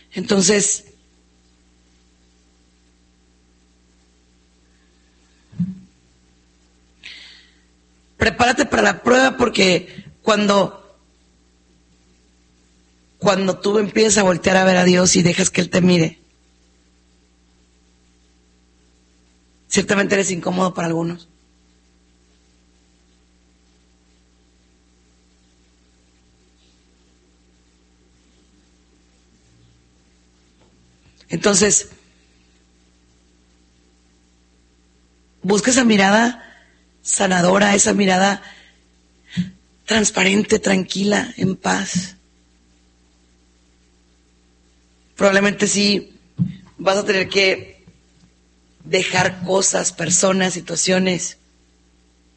Entonces, prepárate para la prueba, porque cuando tú empiezas a voltear a ver a Dios y dejas que Él te mire, ciertamente eres incómodo para algunos. Entonces, busca esa mirada sanadora, esa mirada transparente, tranquila, en paz. Probablemente sí vas a tener que dejar cosas, personas, situaciones